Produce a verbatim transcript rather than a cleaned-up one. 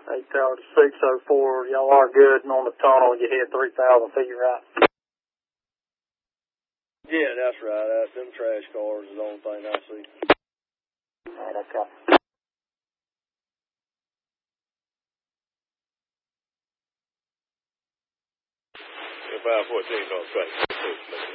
Eight tower to six oh four. Y'all are good and on the tunnel. You hit three thousand feet, right? Yeah, that's right. That, them trash cars is the only thing I see. All right, okay. five fourteen on strike.